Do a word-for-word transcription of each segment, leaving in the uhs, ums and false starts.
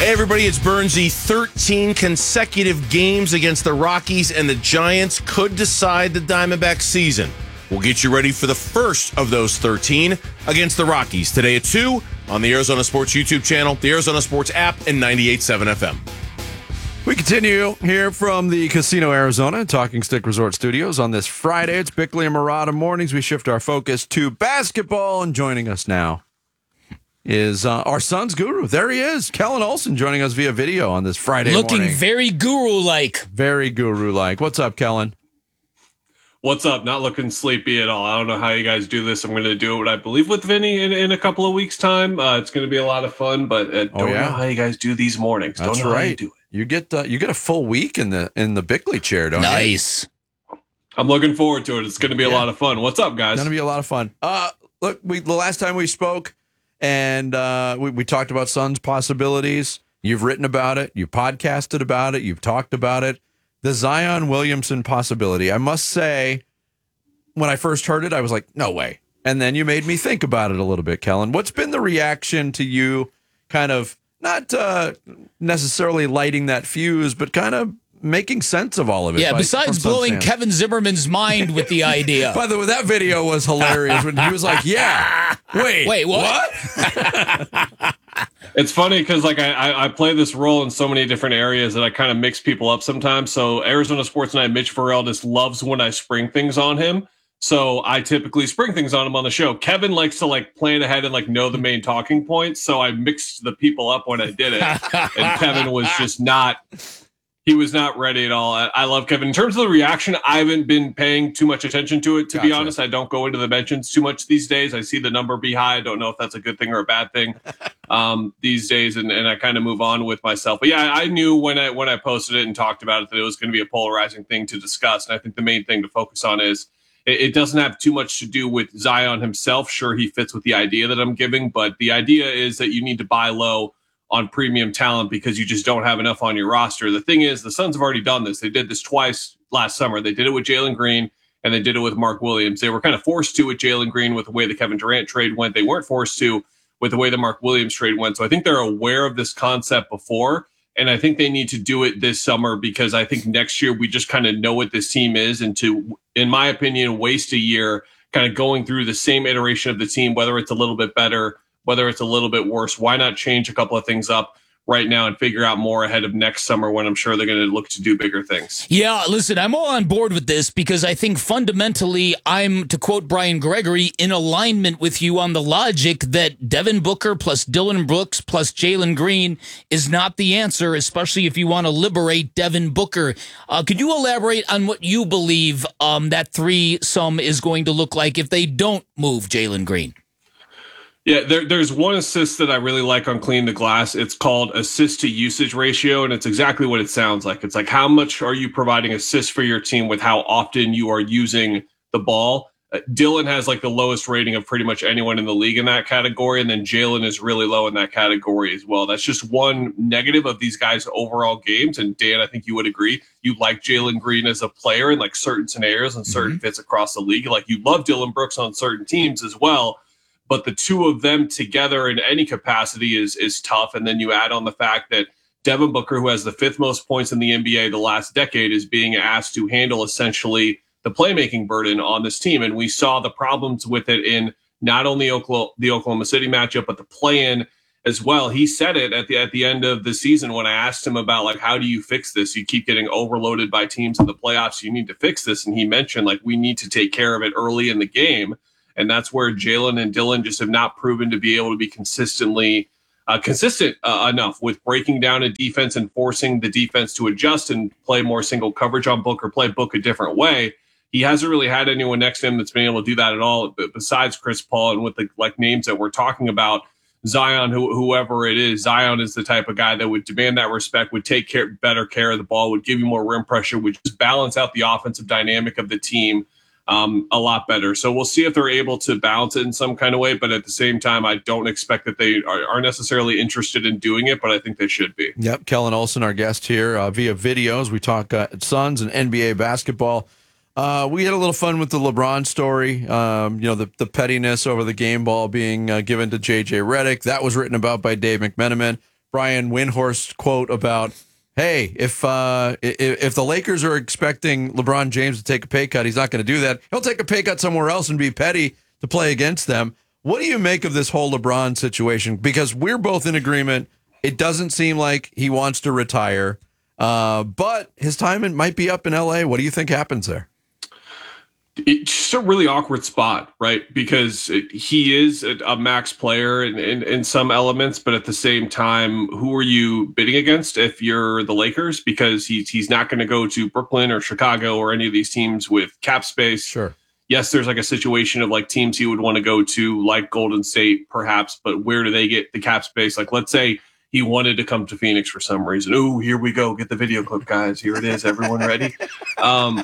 Hey, everybody, it's Bernsey. thirteen consecutive games against the Rockies, and the Giants could decide the Diamondback season. We'll get you ready for the first of those thirteen against the Rockies today at two on the Arizona Sports YouTube channel, the Arizona Sports app, and ninety-eight point seven F M. We continue here from the Casino Arizona Talking Stick Resort Studios on this Friday. It's Bickley and Murata mornings. We shift our focus to basketball, and joining us now is uh, our son's guru. There he is, Kellen Olson, joining us via video on this Friday Looking morning. very guru-like. Very guru-like. What's up, Kellen? What's up? Not looking sleepy at all. I don't know how you guys do this. I'm going to do it, I believe, with Vinny in, in a couple of weeks' time. Uh, it's going to be a lot of fun, but uh, don't Oh, yeah? know how you guys do these mornings. That's don't know right. how you do it. You get uh, you get a full week in the in the Bickley chair, don't you? Nice. I'm looking forward to it. It's going to be Yeah. a lot of fun. What's up, guys? It's going to be a lot of fun. Uh, look, we the last time we spoke, and uh, we, we talked about Suns possibilities. You've written about it. You podcasted about it. You've talked about it. The Zion Williamson possibility. I must say, when I first heard it, I was like, no way. And then you made me think about it a little bit, Kellen. What's been the reaction to you kind of not uh, necessarily lighting that fuse, but kind of making sense of all of it? Yeah, by- besides from blowing Suns fans? Kevin Zimmerman's mind with the idea. By the way, that video was hilarious when he was like, yeah, wait, Wait, what? what? It's funny because like I, I I play this role in so many different areas that I kind of mix people up sometimes. So Arizona Sports Night, Mitch Farrell just loves when I spring things on him. So I typically spring things on him on the show. Kevin likes to like plan ahead and like know the main talking points. So I mixed the people up when I did it, and Kevin was just not. He was not ready at all. I, I love Kevin. In terms of the reaction, I haven't been paying too much attention to it. To Gotcha. be honest, I don't go into the mentions too much these days. I see the number be high. I don't know if that's a good thing or a bad thing um, these days, and, and I kind of move on with myself. But yeah, I knew when I when I posted it and talked about it that it was going to be a polarizing thing to discuss. And I think the main thing to focus on is it, it doesn't have too much to do with Zion himself. Sure, he fits with the idea that I'm giving, but the idea is that you need to buy low on premium talent because you just don't have enough on your roster. The thing is, the Suns have already done this. They did this twice last summer. They did it with Jalen Green, and they did it with Mark Williams. They were kind of forced to with Jalen Green with the way the Kevin Durant trade went. They weren't forced to with the way the Mark Williams trade went. So I think they're aware of this concept before, and I think they need to do it this summer because I think next year we just kind of know what this team is, and to, in my opinion, waste a year kind of going through the same iteration of the team, whether it's a little bit better, whether it's a little bit worse. Why not change a couple of things up right now and figure out more ahead of next summer when I'm sure they're going to look to do bigger things? Yeah, listen, I'm all on board with this because I think fundamentally I'm, to quote Brian Gregory, in alignment with you on the logic that Devin Booker plus Dylan Brooks plus Jalen Green is not the answer, especially if you want to liberate Devin Booker. Uh, could you elaborate on what you believe um, that three-sum is going to look like if they don't move Jalen Green? Yeah, there, there's one assist that I really like on Clean the Glass. It's called assist to usage ratio, and it's exactly what it sounds like. It's like, how much are you providing assists for your team with how often you are using the ball? Uh, Dylan has like the lowest rating of pretty much anyone in the league in that category, and then Jalen is really low in that category as well. That's just one negative of these guys' overall games, and Dan, I think you would agree. You like Jalen Green as a player in like certain scenarios and certain mm-hmm. fits across the league. Like you love Dylan Brooks on certain teams as well. But the two of them together in any capacity is is tough. And then you add on the fact that Devin Booker, who has the fifth most points in the N B A the last decade, is being asked to handle essentially the playmaking burden on this team. And we saw the problems with it in not only Oklahoma, the Oklahoma City matchup, but the play-in as well. He said it at the at the end of the season when I asked him about, like, how do you fix this? You keep getting overloaded by teams in the playoffs. You need to fix this. And he mentioned, like, we need to take care of it early in the game. And that's where Jalen and Dylan just have not proven to be able to be consistently uh, consistent uh, enough with breaking down a defense and forcing the defense to adjust and play more single coverage on Book or play Book a different way. He hasn't really had anyone next to him that's been able to do that at all besides Chris Paul. And with the like names that we're talking about, Zion, who, whoever it is, Zion is the type of guy that would demand that respect, would take care, better care of the ball, would give you more rim pressure, would just balance out the offensive dynamic of the team Um, a lot better. So we'll see if they're able to balance it in some kind of way. But at the same time, I don't expect that they are, are necessarily interested in doing it, but I think they should be. Yep. Kellen Olson, our guest here uh, via videos. We talk uh, Suns and N B A basketball. Uh, we had a little fun with the LeBron story. Um, you know, the, the pettiness over the game ball being uh, given to J J Redick. That was written about by Dave McMenamin. Brian Windhorst quote about, hey, if uh, if, if the Lakers are expecting LeBron James to take a pay cut, he's not going to do that. He'll take a pay cut somewhere else and be petty to play against them. What do you make of this whole LeBron situation? Because we're both in agreement. It doesn't seem like he wants to retire, uh, but his time might be up in L A. What do you think happens there? It's just a really awkward spot, right? Because it, he is a, a max player in, in, in some elements, but at the same time, who are you bidding against if you're the Lakers? Because he's, he's not going to go to Brooklyn or Chicago or any of these teams with cap space. Sure. Yes, there's like a situation of like teams he would want to go to, like Golden State, perhaps, but where do they get the cap space? Like, let's say he wanted to come to Phoenix for some reason. Oh, here we go. Get the video clip, guys. Here it is. Everyone ready? Um,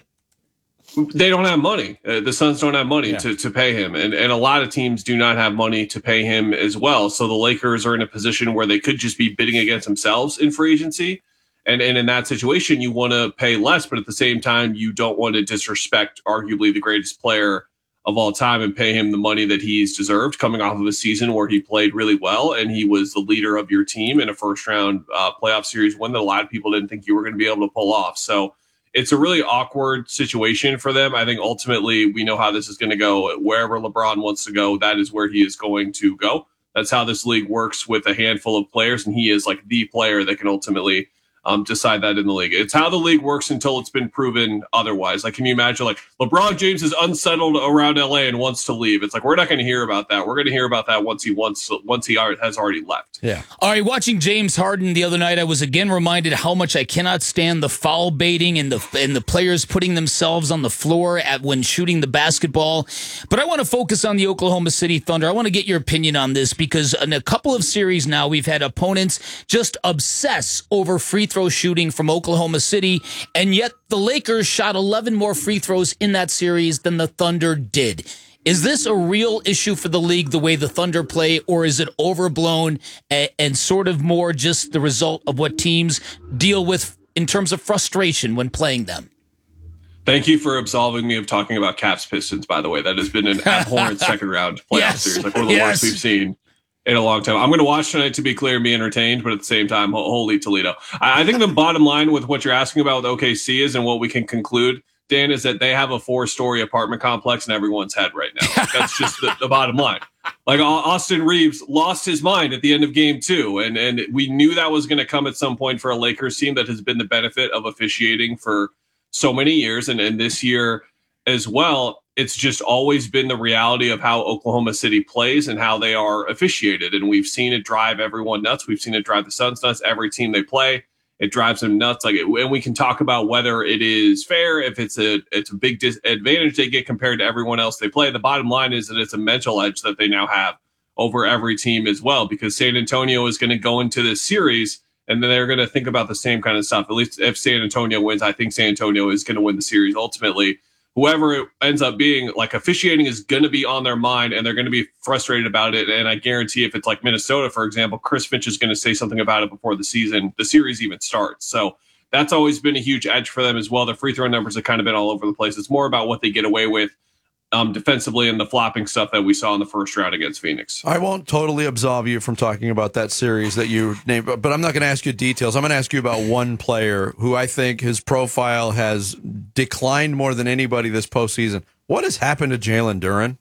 they don't have money. Uh, the Suns don't have money yeah. to, to pay him. And, and a lot of teams do not have money to pay him as well. So the Lakers are in a position where they could just be bidding against themselves in free agency. And, and in that situation, you want to pay less, but at the same time, you don't want to disrespect arguably the greatest player of all time and pay him the money that he's deserved coming off of a season where he played really well and he was the leader of your team in a first round uh, playoff series win that a lot of people didn't think you were going to be able to pull off. So it's a really awkward situation for them. I think ultimately we know how this is going to go. Wherever LeBron wants to go, that is where he is going to go. That's how this league works with a handful of players, and he is like the player that can ultimately Um, decide that in the league. It's how the league works until it's been proven otherwise. Like, can you imagine, like, LeBron James is unsettled around L A and wants to leave? It's like, we're not going to hear about that. We're going to hear about that once he wants, once he has already left. Yeah. All right, watching James Harden the other night, I was again reminded how much I cannot stand the foul baiting and the and the players putting themselves on the floor at when shooting the basketball. But I want to focus on the Oklahoma City Thunder. I want to get your opinion on this because in a couple of series now, we've had opponents just obsess over free throw shooting from Oklahoma City, and yet the Lakers shot eleven more free throws in that series than the Thunder did. Is this a real issue for the league, the way the Thunder play, or is it overblown and, and sort of more just the result of what teams deal with in terms of frustration when playing them? Thank you for absolving me of talking about Caps Pistons, by the way. That has been an abhorrent second round playoff yes. series, like one of the yes. worst we've seen in a long time. I'm going to watch tonight to be clear and be entertained, but at the same time, holy Toledo. I think the bottom line with what you're asking about with O K C is, and what we can conclude, Dan, is that they have a four-story apartment complex in everyone's head right now. That's just the, the bottom line. Like, Austin Reeves lost his mind at the end of game two, and, and we knew that was going to come at some point for a Lakers team that has been the benefit of officiating for so many years, and, and this year as well. It's just always been the reality of how Oklahoma City plays and how they are officiated. And we've seen it drive everyone nuts. We've seen it drive the Suns nuts. Every team they play, it drives them nuts. Like, it, and we can talk about whether it is fair, if it's a it's a big disadvantage they get compared to everyone else they play. The bottom line is that it's a mental edge that they now have over every team as well, because San Antonio is going to go into this series and then they're going to think about the same kind of stuff. At least if San Antonio wins, I think San Antonio is going to win the series ultimately. Whoever it ends up being, like, officiating is going to be on their mind and they're going to be frustrated about it. And I guarantee if it's like Minnesota, for example, Chris Finch is going to say something about it before the season, the series even starts. So that's always been a huge edge for them as well. Their free throw numbers have kind of been all over the place. It's more about what they get away with um, defensively and the flopping stuff that we saw in the first round against Phoenix. I won't totally absolve you from talking about that series that you named, but I'm not going to ask you details. I'm going to ask you about one player who I think his profile has declined more than anybody this postseason. What has happened to Jalen Duren?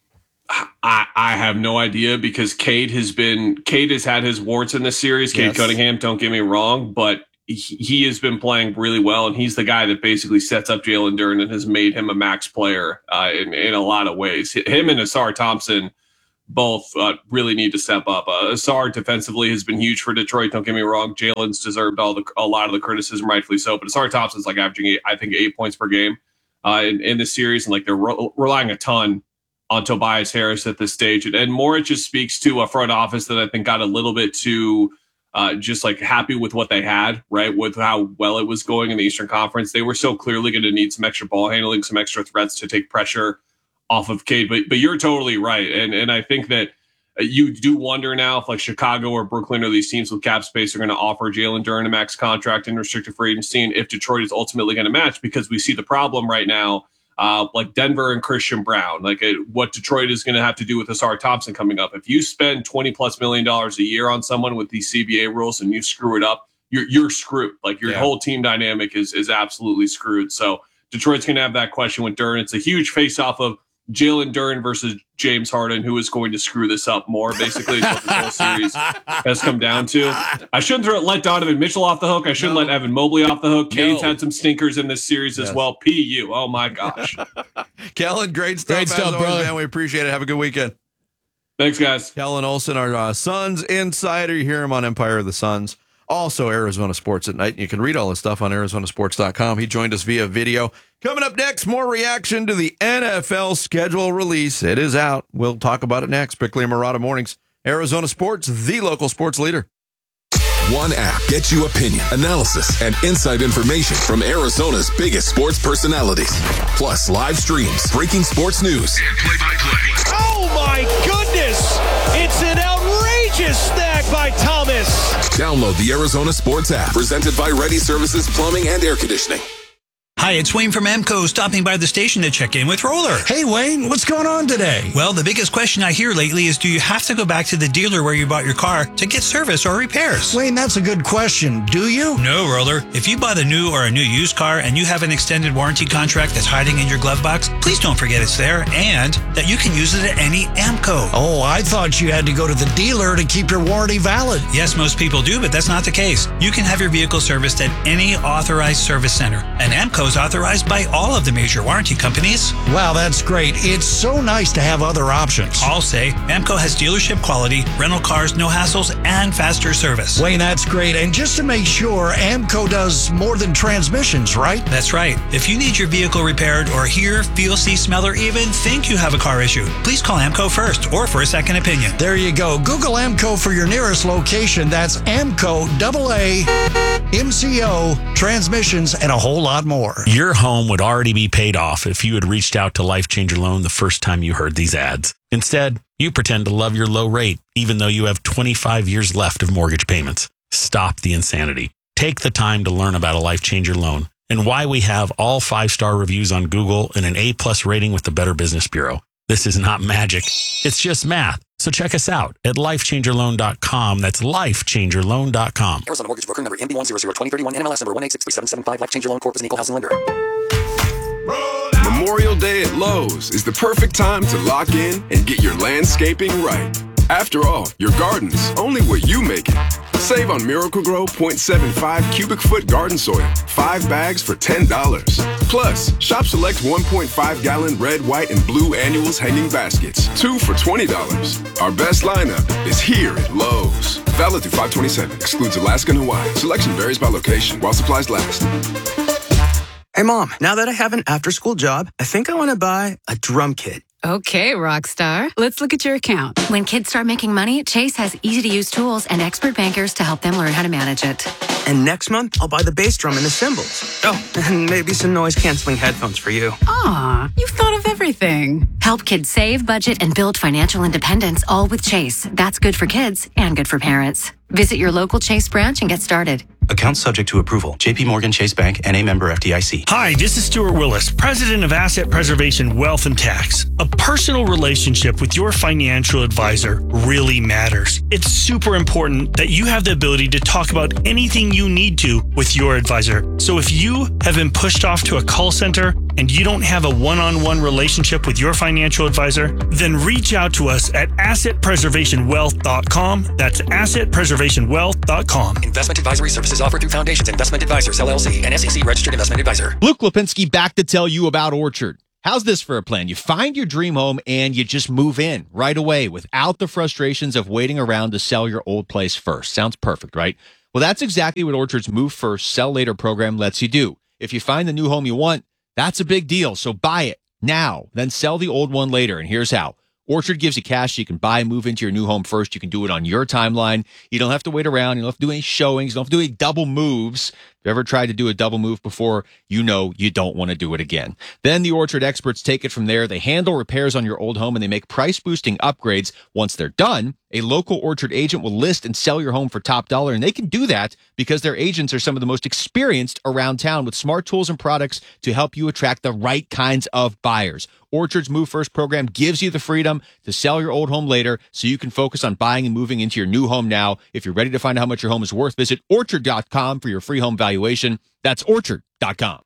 I, I have no idea, because Cade has been Cade has had his warts in this series. Cade yes. Cunningham, don't get me wrong, but he, he has been playing really well, and he's the guy that basically sets up Jalen Duren and has made him a max player uh, in, in a lot of ways. Him and Asar Thompson both uh, really need to step up. Uh, Asar defensively has been huge for Detroit. Don't get me wrong. Jalen's deserved all the a lot of the criticism, rightfully so. But Asar Thompson's like averaging, eight, I think, eight points per game uh, in, in this series, and like they're re- relying a ton on Tobias Harris at this stage. And, and more, it just speaks to a front office that I think got a little bit too uh, just like happy with what they had, right? With how well it was going in the Eastern Conference. They were so clearly going to need some extra ball handling, some extra threats to take pressure off of Cade. But but you're totally right. And and I think that you do wonder now if like Chicago or Brooklyn or these teams with cap space are going to offer Jalen Duren a max contract in restricted free agency, and if Detroit is ultimately going to match, because we see the problem right now. uh, like Denver and Christian Brown, like uh, what Detroit is going to have to do with Asar Thompson coming up. If you spend twenty plus million dollars a year on someone with these C B A rules and you screw it up, you're you're screwed. Like your yeah. whole team dynamic is is absolutely screwed. So Detroit's going to have that question with Duren. It's a huge face off of Jalen Duren versus James Harden, who is going to screw this up more. Basically, is what this whole series has come down to. I shouldn't throw, let Donovan Mitchell off the hook. I shouldn't no. let Evan Mobley off the hook. Kane's no. had some stinkers in this series yes. as well. P U. Oh, my gosh. Kellen, great stuff. Great stuff, always, brother. Man. We appreciate it. Have a good weekend. Thanks, guys. Kellen Olson, our uh, Suns insider. You hear him on Empire of the Suns. Also, Arizona Sports at Night. You can read all his stuff on Arizona Sports dot com. He joined us via video. Coming up next, more reaction to the N F L schedule release. It is out. We'll talk about it next. Bickley and Marotta Mornings. Arizona Sports, the local sports leader. One app gets you opinion, analysis, and inside information from Arizona's biggest sports personalities. Plus live streams, breaking sports news, and play-by-play. Oh, my goodness! It's an outrageous snag by Thomas. Download the Arizona Sports app, presented by Ready Services Plumbing and Air Conditioning. Hi, it's Wayne from Amco, stopping by the station to check in with Roller. Hey, Wayne, what's going on today? Well, the biggest question I hear lately is, do you have to go back to the dealer where you bought your car to get service or repairs? Wayne, that's a good question. Do you? No, Roller. If you bought a new or a new used car and you have an extended warranty contract that's hiding in your glove box, please don't forget it's there and that you can use it at any Amco. Oh, I thought you had to go to the dealer to keep your warranty valid. Yes, most people do, but that's not the case. You can have your vehicle serviced at any authorized service center, and Amco's authorized by all of the major warranty companies. Wow, that's great. It's so nice to have other options. I'll say Amco has dealership quality, rental cars, no hassles, and faster service. Wayne, that's great. And just to make sure, Amco does more than transmissions, right? That's right. If you need your vehicle repaired or hear, feel, see, smell, or even think you have a car issue, please call Amco first or for a second opinion. There you go. Google Amco for your nearest location. That's Amco, double A, M C O, transmissions, and a whole lot more. Your home would already be paid off if you had reached out to Life Changer Loan the first time you heard these ads. Instead, you pretend to love your low rate, even though you have twenty-five years left of mortgage payments. Stop the insanity. Take the time to learn about a Life Changer Loan and why we have all five-star reviews on Google and an A-plus rating with the Better Business Bureau. This is not magic. It's just math. So check us out at life changer loan dot com. That's life changer loan dot com. Arizona Mortgage Broker number M B one zero zero twenty thirty-one, N M L S number one eight six three seven seven five. Life Changer Loan Corp is an equal housing lender. Memorial Day at Lowe's is the perfect time to lock in and get your landscaping right. After all, your garden's only what you make it. Save on Miracle-Gro point seven five cubic foot garden soil, five bags for ten dollars. Plus, shop select one point five gallon red, white, and blue annuals hanging baskets, two for twenty dollars. Our best lineup is here at Lowe's. Valid through five twenty-seven, excludes Alaska and Hawaii. Selection varies by location while supplies last. Hey, Mom, now that I have an after-school job, I think I want to buy a drum kit. Okay, Rockstar. Let's look at your account. When kids start making money, Chase has easy-to-use tools and expert bankers to help them learn how to manage it. And next month, I'll buy the bass drum and the cymbals. Oh, and maybe some noise-canceling headphones for you. Aw, you've thought of everything. Help kids save, budget, and build financial independence, all with Chase. That's good for kids and good for parents. Visit your local Chase branch and get started. Account subject to approval. J P Morgan Chase Bank and a member F D I C. Hi, this is Stuart Willis, president of Asset Preservation Wealth and Tax. A personal relationship with your financial advisor really matters. It's super important that you have the ability to talk about anything you need to with your advisor. So if you have been pushed off to a call center and you don't have a one-on-one relationship with your financial advisor, then reach out to us at asset preservation wealth dot com. That's asset preservation wealth dot com. Investment advisory services offered through Foundations Investment Advisors, L L C, an S E C registered investment advisor. Luke Lipinski back to tell you about Orchard. How's this for a plan? You find your dream home and you just move in right away without the frustrations of waiting around to sell your old place first. Sounds perfect, right? Well, that's exactly what Orchard's Move First, Sell Later program lets you do. If you find the new home you want, that's a big deal. So buy it now, then sell the old one later. And here's how. Orchard gives you cash so you can buy and move into your new home first. You can do it on your timeline. You don't have to wait around. You don't have to do any showings. You don't have to do any double moves. you ever tried to do a double move before, you know you don't want to do it again. Then the Orchard experts take it from there. They handle repairs on your old home, and they make price-boosting upgrades. Once they're done, a local Orchard agent will list and sell your home for top dollar, and they can do that because their agents are some of the most experienced around town with smart tools and products to help you attract the right kinds of buyers. Orchard's Move First program gives you the freedom to sell your old home later so you can focus on buying and moving into your new home now. If you're ready to find out how much your home is worth, visit orchard dot com for your free home valuation. That's orchard dot com.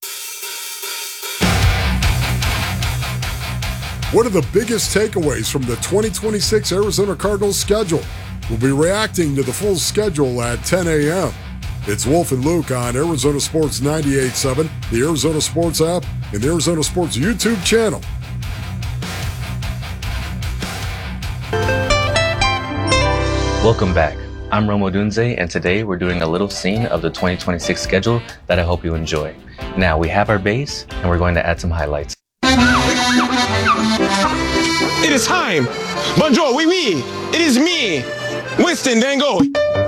What are the biggest takeaways from the twenty twenty-six Arizona Cardinals schedule? We'll be reacting to the full schedule at ten a.m. It's Wolf and Luke on Arizona Sports ninety-eight point seven, the Arizona Sports app, and the Arizona Sports YouTube channel. Welcome back. I'm Romo Dunze, and today we're doing a little scene of the twenty twenty-six schedule that I hope you enjoy. Now, we have our base, and we're going to add some highlights. It is time. Bonjour, oui, oui. It is me, Winston Van Gogh.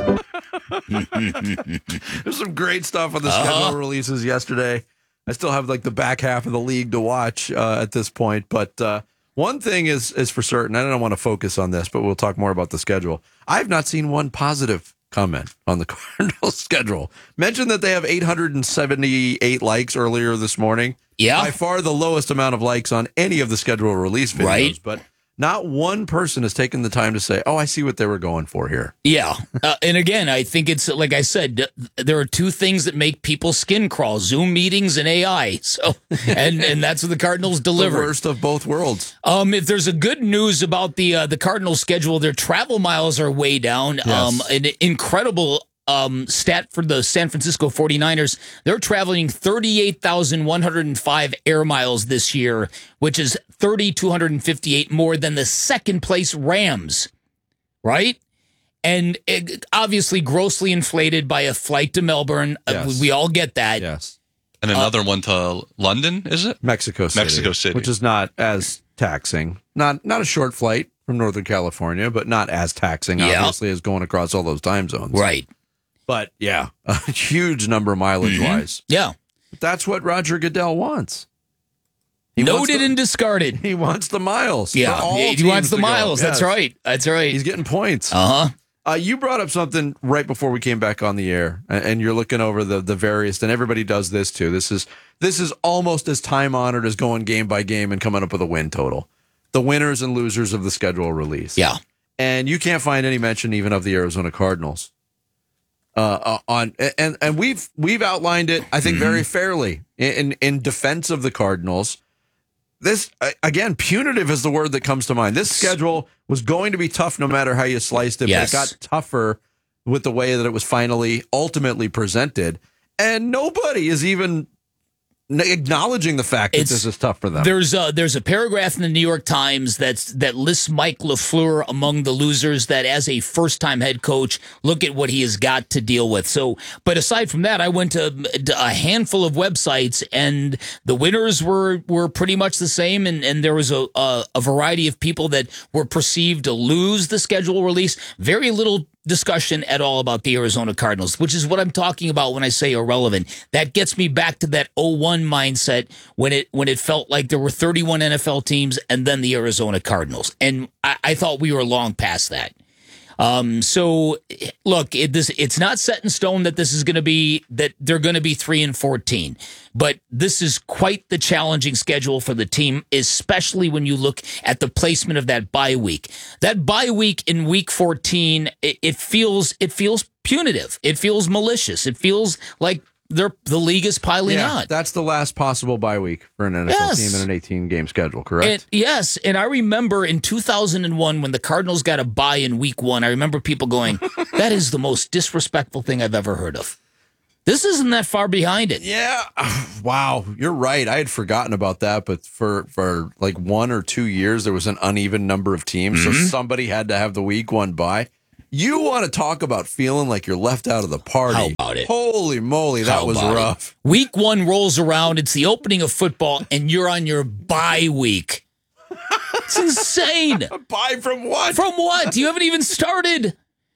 There's some great stuff on the Uh-huh. schedule releases yesterday. I still have like the back half of the league to watch uh, at this point, but uh, one thing is is for certain. I don't want to focus on this, but we'll talk more about the schedule. I've not seen one positive comment on the Cardinals schedule. Mentioned that they have eight hundred seventy-eight likes earlier this morning. Yeah. By far the lowest amount of likes on any of the schedule release videos. Right. But not one person has taken the time to say, oh, I see what they were going for here. Yeah. Uh, and again, I think it's like I said, th- there are two things that make people's skin crawl: Zoom meetings and A I. So, and and that's what the Cardinals deliver. The worst of both worlds. Um, if there's a good news about the uh, the Cardinals schedule, their travel miles are way down. Yes. Um, an incredible um, stat for the San Francisco forty-niners. They're traveling thirty-eight thousand one hundred five air miles this year, which is three thousand two hundred fifty-eight more than the second place Rams, right? And it, obviously grossly inflated by a flight to Melbourne. Uh, Yes. we all get that. Yes. And another one to London, is it? Mexico City. Mexico City. Which is not as taxing. Not not a short flight from Northern California, but not as taxing, Yeah. obviously, as going across all those time zones. Right. But yeah, a huge number mileage-wise. Yeah. But that's what Roger Goodell wants. He Noted wants the- and discarded. He wants the miles. Yeah, for all he- he teams wants the to go. miles. That's Yes. right. That's right. He's getting points. Uh-huh. Uh, you brought up something right before we came back on the air, and, and you're looking over the the various, and everybody does this too. This is this is almost as time honored as going game by game and coming up with a win total. The winners and losers of the schedule release. Yeah, and you can't find any mention even of the Arizona Cardinals. Uh, uh, on and and we've we've outlined it, I think, very fairly in in defense of the Cardinals. This, again, punitive is the word that comes to mind. This schedule was going to be tough no matter how you sliced it, Yes. but it got tougher with the way that it was finally ultimately presented. And nobody is even acknowledging the fact that It's- this is tough for them. There's a, there's a paragraph in the New York Times that's that lists Mike LaFleur among the losers, that as a first-time head coach, look at what he has got to deal with. So, but aside from that, I went to a handful of websites, and the winners were were pretty much the same, and, and there was a, a, a variety of people that were perceived to lose the schedule release. Very little discussion at all about the Arizona Cardinals, which is what I'm talking about when I say irrelevant. That gets me back to that oh one mindset when it when it felt like there were thirty-one N F L teams and then the Arizona Cardinals. And I, I thought we were long past that. Um, so look, it, this it's not set in stone that this is going to be that they're going to be three and fourteen, but this is quite the challenging schedule for the team, especially when you look at the placement of that bye week. That bye week in week fourteen, it, it feels it feels punitive. It feels malicious. It feels like they're the league is piling yeah, on. that's the last possible bye week for an N F L Yes. team in an eighteen-game schedule, correct? And, yes, and I remember in two thousand one when the Cardinals got a bye in week one, I remember people going, that is the most disrespectful thing I've ever heard of. This isn't that far behind it. Yeah. Wow. You're right. I had forgotten about that. But for, for like one or two years, there was an uneven number of teams. Mm-hmm. So somebody had to have the week one bye. You want to talk about feeling like you're left out of the party. How about it? Holy moly, that How was about it? rough. Week one rolls around. It's the opening of football, and you're on your bye week. It's insane. Bye from what? From what? You haven't even started.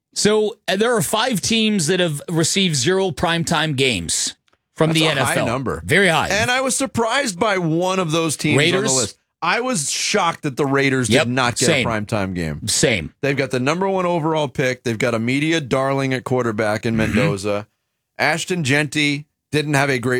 So uh, there are five teams that have received zero primetime games from That's the a N F L. high number. Very high. And I was surprised by one of those teams Raiders? on the list. I was shocked that the Raiders Yep, did not get same. a primetime game. Same. They've got the number one overall pick. They've got a media darling at quarterback in Mendoza. Ashton Genty didn't have a great